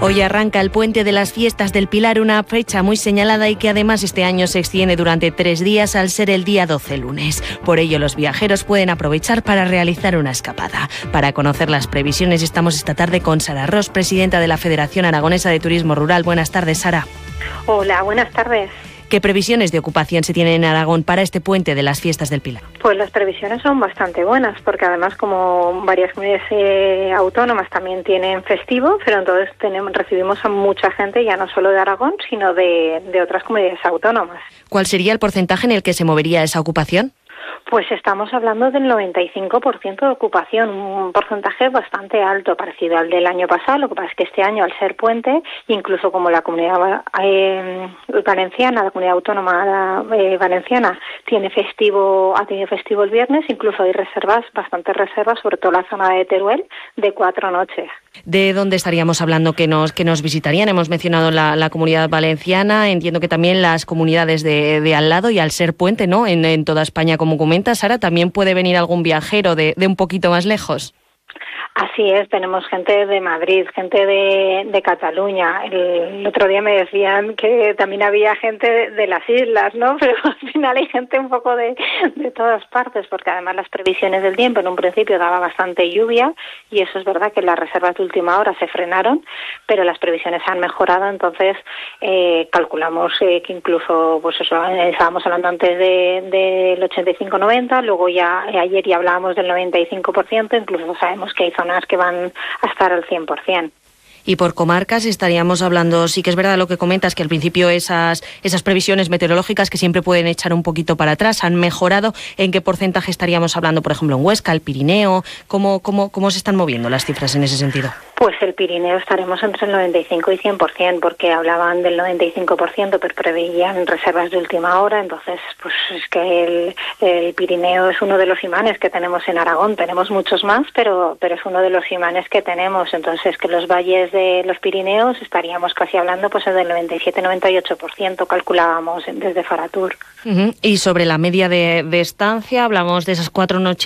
Hoy arranca el Puente de las Fiestas del Pilar, una fecha muy señalada y que además este año se extiende durante 3 días al ser el día 12 lunes. Por ello, los viajeros pueden aprovechar para realizar una escapada. Para conocer las previsiones estamos esta tarde con Sara Ros, presidenta de la Federación Aragonesa de Turismo Rural. Buenas tardes, Sara. Hola, buenas tardes. ¿Qué previsiones de ocupación se tienen en Aragón para este Puente de las Fiestas del Pilar? Pues las previsiones son bastante buenas, porque además como varias comunidades autónomas también tienen festivo, pero entonces recibimos a mucha gente, ya no solo de Aragón, sino de otras comunidades autónomas. ¿Cuál sería el porcentaje en el que se movería esa ocupación? Pues estamos hablando del 95% de ocupación, un porcentaje bastante alto, parecido al del año pasado. Lo que pasa es que este año, al ser puente, incluso como la comunidad valenciana, la comunidad autónoma valenciana, ha tenido festivo el viernes, incluso hay bastantes reservas, sobre todo la zona de Teruel, de 4 noches. ¿De dónde estaríamos hablando que nos visitarían? Hemos mencionado la comunidad valenciana, entiendo que también las comunidades de al lado, y al ser puente, ¿no?, en toda España, como comentas, Sara, ¿también puede venir algún viajero de un poquito más lejos? Así es, tenemos gente de Madrid, gente de Cataluña. El otro día me decían que también había gente de las islas, ¿no? Pero al final hay gente un poco de todas partes, porque además las previsiones del tiempo en un principio daba bastante lluvia, y eso es verdad que las reservas de última hora se frenaron, pero las previsiones han mejorado, entonces calculamos que incluso, pues eso, estábamos hablando antes del 85-90, luego ya ayer ya hablábamos del 95%, incluso sabemos que hay zonas que van a estar al 100%. Y por comarcas estaríamos hablando, sí que es verdad lo que comentas, que al principio esas previsiones meteorológicas que siempre pueden echar un poquito para atrás han mejorado. ¿En qué porcentaje estaríamos hablando, por ejemplo, en Huesca, el Pirineo? ¿Cómo se están moviendo las cifras en ese sentido? Pues el Pirineo estaremos entre el 95 y 100%, porque hablaban del 95%, pero preveían reservas de última hora. Entonces, pues es que el Pirineo es uno de los imanes que tenemos en Aragón. Tenemos muchos más, pero es uno de los imanes que tenemos. Entonces, que los valles de los Pirineos estaríamos casi hablando pues del 97-98%, calculábamos desde Faratur. Y sobre la media de estancia, hablamos de esas 4 noches